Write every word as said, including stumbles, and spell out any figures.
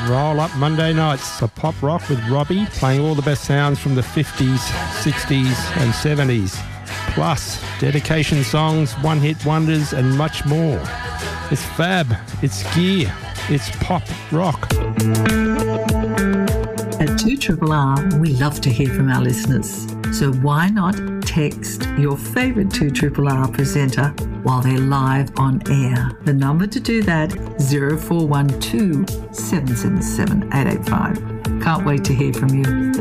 Roll Up Monday nights, a pop rock with Robbie, playing all the best sounds from the fifties, sixties and seventies. Plus, dedication songs, one-hit wonders and much more. It's fab, it's gear, it's pop rock. At two R R R, we love to hear from our listeners. So why not text your favourite two R R R presenter while they're live on air? The number to do that, zero four one two, seven seven seven, eight eight five. Can't wait to hear from you.